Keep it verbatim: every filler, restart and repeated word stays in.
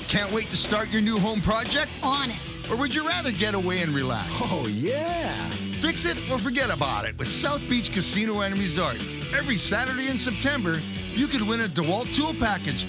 Can't wait to start your new home project? On it. Or would you rather get away and relax? Oh, yeah. Fix it or forget about it with South Beach Casino and Resort. Every Saturday in September, you could win a DeWalt Tool Package